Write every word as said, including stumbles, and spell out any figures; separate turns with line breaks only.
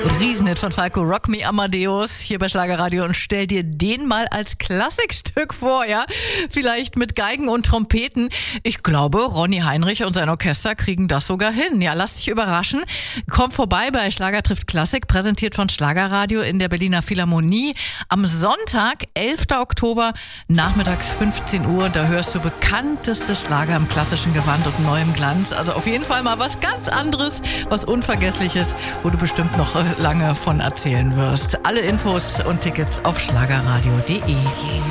Riesenhit von Falco, Rock Me Amadeus, hier bei Schlagerradio, und stell dir den mal als Klassikstück vor, ja? Vielleicht mit Geigen und Trompeten. Ich glaube, Ronny Heinrich und sein Orchester kriegen das sogar hin. Ja, lass dich überraschen. Komm vorbei bei Schlager trifft Klassik, präsentiert von Schlagerradio in der Berliner Philharmonie. Am Sonntag, elften Oktober, nachmittags fünfzehn Uhr. Da hörst du bekannteste Schlager im klassischen Gewand und neuem Glanz. Also auf jeden Fall mal was ganz anderes, was Unvergessliches, wo du bestimmt noch lange von erzählen wirst. Alle Infos und Tickets auf schlagerradio punkt de.